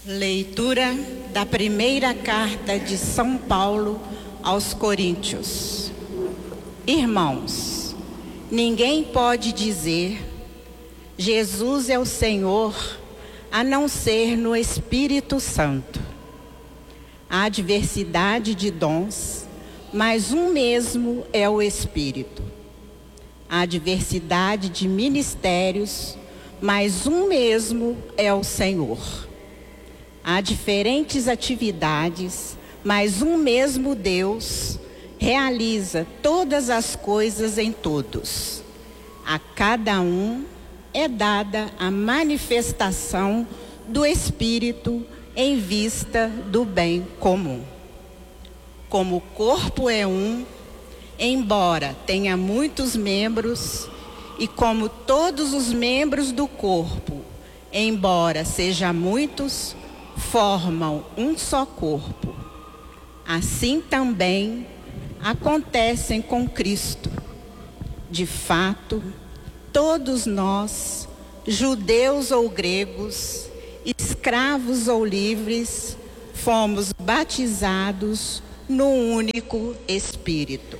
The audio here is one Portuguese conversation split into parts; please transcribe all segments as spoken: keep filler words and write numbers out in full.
Leitura da primeira carta de São Paulo aos Coríntios. Irmãos, ninguém pode dizer Jesus é o Senhor a não ser no Espírito Santo. Há diversidade de dons, mas um mesmo é o Espírito. Há diversidade de ministérios, mas um mesmo é o Senhor. Há diferentes atividades, mas um mesmo Deus realiza todas as coisas em todos. A cada um é dada a manifestação do Espírito em vista do bem comum. Como o corpo é um, embora tenha muitos membros, e como todos os membros do corpo, embora sejam muitos, formam um só corpo. Assim também acontecem com Cristo. De fato, todos nós, judeus ou gregos, escravos ou livres, fomos batizados no único Espírito,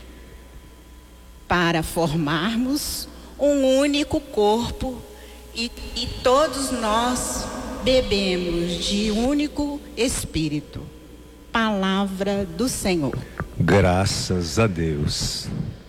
para formarmos um único corpo, e, e todos nós bebemos de único Espírito. Palavra do Senhor. Graças a Deus.